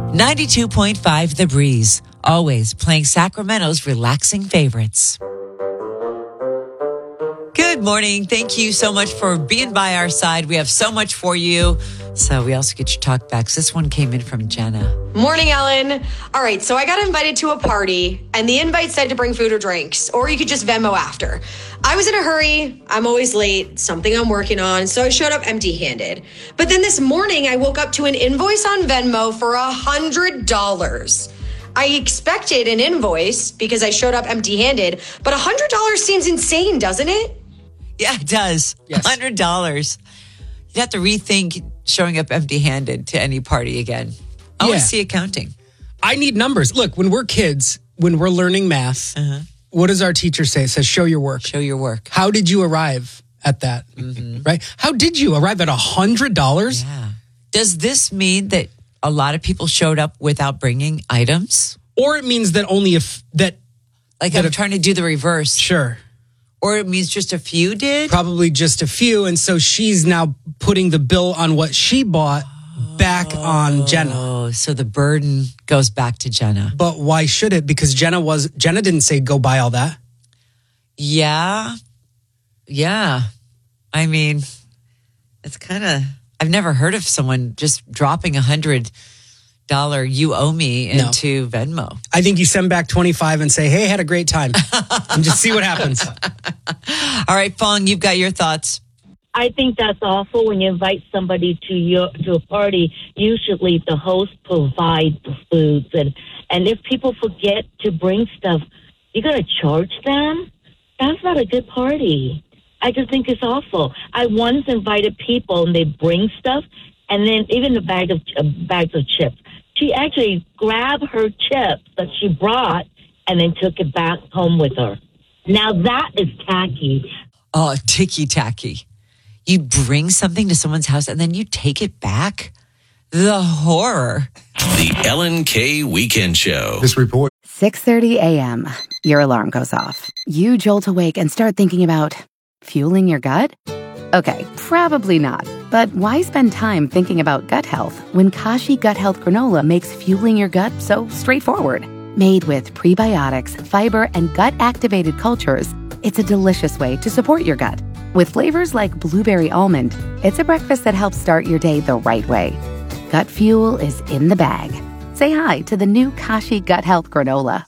92.5 The Breeze. Always playing Sacramento's relaxing favorites. Good morning. Thank you so much for being by our side. We have so much for you. So we also get your talkbacks. This one came in from Jenna. Morning, Ellen. All right, so I got invited to a party, and the invite said to bring food or drinks, or you could just Venmo after. I was in a hurry. I'm always late, something I'm working on, so I showed up empty-handed. But then this morning, I woke up to an invoice on Venmo for $100. I expected an invoice because I showed up empty-handed, but $100 seems insane, doesn't it? Yeah, it does. Yes. $100. You have to rethink showing up empty-handed to any party again. I want to see accounting. I need numbers. Look, when we're kids, when we're learning math, what does our teacher say? It says, show your work. Show your work. How did you arrive at that? Right? How did you arrive at $100? Yeah. Does this mean that a lot of people showed up without bringing items? Or it means that only if that... Like I'm trying to do the reverse. Sure. Or it means just a few did? Probably just a few. And so she's now putting the bill on what she bought back on Jenna. Oh, so the burden goes back to Jenna. But why should it? Because Jenna didn't say go buy all that. Yeah. Yeah. I mean, it's kind of, I've never heard of someone just dropping $100 you owe me into Venmo. I think you send back 25 and say, hey, had a great time. And just see what happens. All right, Fong, you've got your thoughts. I think that's awful when you invite somebody to a party. Usually the host provides the foods. And if people forget to bring stuff, you're going to charge them? That's not a good party. I just think it's awful. I once invited people and they bring stuff, and then even the bags of chips. She actually grabbed her chips that she brought and then took it back home with her. Now that is tacky. Oh, ticky-tacky. You bring something to someone's house and then you take it back? The horror. The Ellen K. Weekend Show. This report. 6:30 a.m. Your alarm goes off. You jolt awake and start thinking about fueling your gut? Okay, probably not. But why spend time thinking about gut health when Kashi Gut Health Granola makes fueling your gut so straightforward? Made with prebiotics, fiber, and gut-activated cultures, it's a delicious way to support your gut. With flavors like blueberry almond, it's a breakfast that helps start your day the right way. Gut fuel is in the bag. Say hi to the new Kashi Gut Health Granola.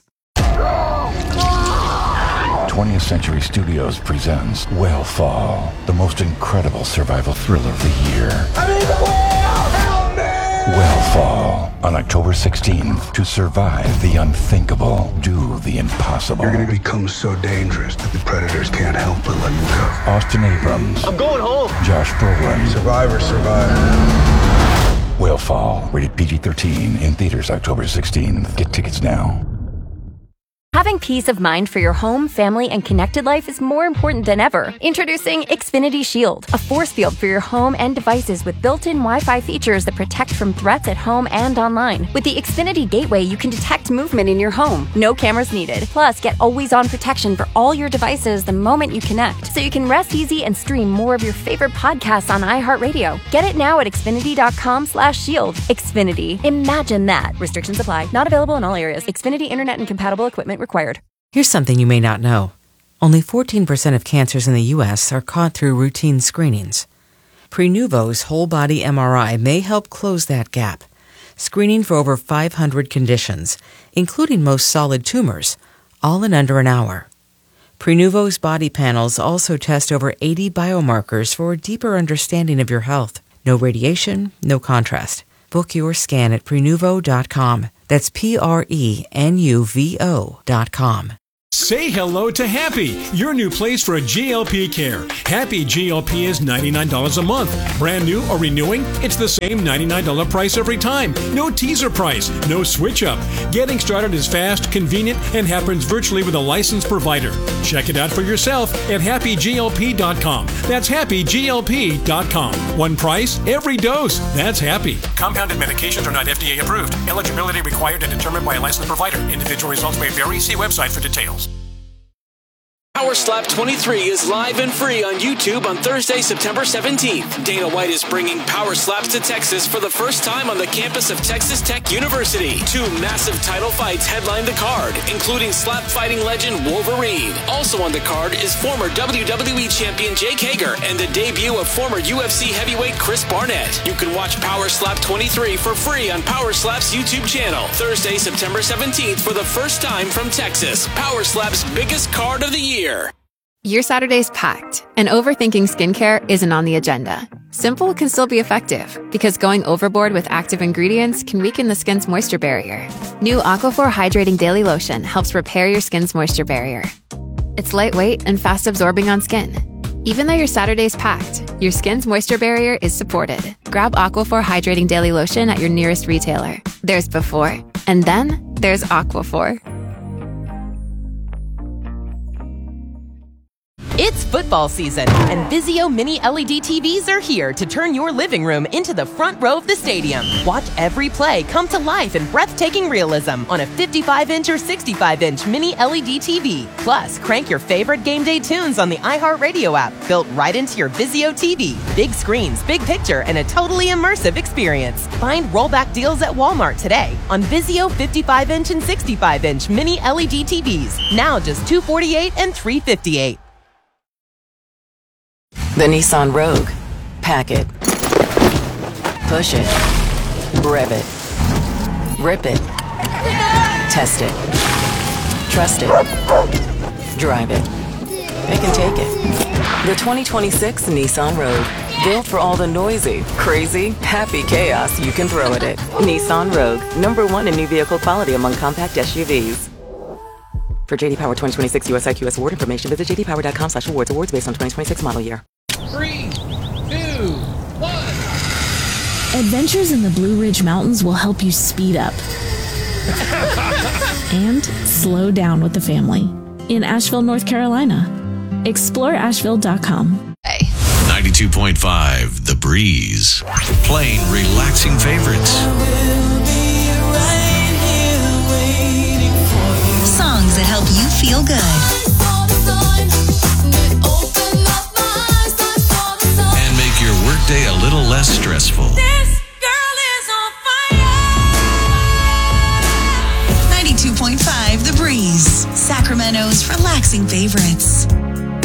20th Century Studios presents Whale-Fall, the most incredible survival thriller of the year. I need the whale! Help me! Whale-Fall, on October 16th. To survive the unthinkable, do the impossible. You're going to become so dangerous that the predators can't help but let you go. Austin Abrams. I'm going home. Josh Brolin. Survivor. Whale-Fall, rated PG-13, in theaters October 16th. Get tickets now. Having peace of mind for your home, family, and connected life is more important than ever. Introducing Xfinity Shield, a force field for your home and devices with built-in Wi-Fi features that protect from threats at home and online. With the Xfinity Gateway, you can detect movement in your home. No cameras needed. Plus, get always-on protection for all your devices the moment you connect, so you can rest easy and stream more of your favorite podcasts on iHeartRadio. Get it now at Xfinity.com/shield. Xfinity. Imagine that. Restrictions apply. Not available in all areas. Xfinity Internet and compatible equipment required. Here's something you may not know. Only 14% of cancers in the U.S. are caught through routine screenings. Prenuvo's whole-body MRI may help close that gap, screening for over 500 conditions, including most solid tumors, all in under an hour. Prenuvo's body panels also test over 80 biomarkers for a deeper understanding of your health. No radiation, no contrast. Book your scan at Prenuvo.com. That's Prenuvo.com. Say hello to Happy, your new place for a GLP care. Happy GLP is $99 a month. Brand new or renewing, it's the same $99 price every time. No teaser price, no switch up. Getting started is fast, convenient, and happens virtually with a licensed provider. Check it out for yourself at happyglp.com. That's happyglp.com. One price, every dose. That's Happy. Compounded medications are not FDA approved. Eligibility required and determined by a licensed provider. Individual results may vary. See website for details. Power Slap 23 is live and free on YouTube on Thursday, September 17th. Dana White is bringing Power Slaps to Texas for the first time on the campus of Texas Tech University. 2 massive title fights headline the card, including slap fighting legend Wolverine. Also on the card is former WWE champion Jake Hager and the debut of former UFC heavyweight Chris Barnett. You can watch Power Slap 23 for free on Power Slap's YouTube channel. Thursday, September 17th for the first time from Texas. Power Slap's biggest card of the year. Your Saturday's packed, and overthinking skincare isn't on the agenda. Simple can still be effective, because going overboard with active ingredients can weaken the skin's moisture barrier. New Aquaphor Hydrating Daily Lotion helps repair your skin's moisture barrier. It's lightweight and fast absorbing on skin. Even though your Saturday's packed, your skin's moisture barrier is supported. Grab Aquaphor Hydrating Daily Lotion at your nearest retailer. There's before, and then there's Aquaphor. It's football season, and Vizio Mini LED TVs are here to turn your living room into the front row of the stadium. Watch every play come to life in breathtaking realism on a 55-inch or 65-inch Mini LED TV. Plus, crank your favorite game day tunes on the iHeartRadio app, built right into your Vizio TV. Big screens, big picture, and a totally immersive experience. Find rollback deals at Walmart today on Vizio 55-inch and 65-inch Mini LED TVs. Now just $248 and $358. The Nissan Rogue. Pack it. Push it. Rev it. Rip it. Test it. Trust it. Drive it. It can take it. The 2026 Nissan Rogue. Built for all the noisy, crazy, happy chaos you can throw at it. Nissan Rogue. #1 in new vehicle quality among compact SUVs. For JD Power 2026 US IQS award information, visit jdpower.com/awards. Awards based on 2026 model year. 3, 2, 1. Adventures in the Blue Ridge Mountains will help you speed up and slow down with the family in Asheville, North Carolina. Explore Asheville.com. 92.5 The Breeze. Playing relaxing favorites. Songs that help you feel good.